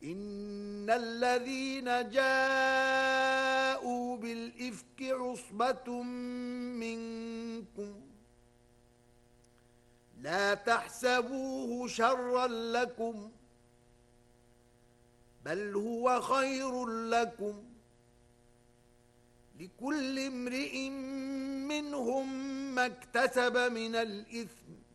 إن الذين جاءوا بالإفك عصبة منكم لا تحسبوه شرا لكم بل هو خير لكم لكل امرئ منهم ما اكتسب من الإثم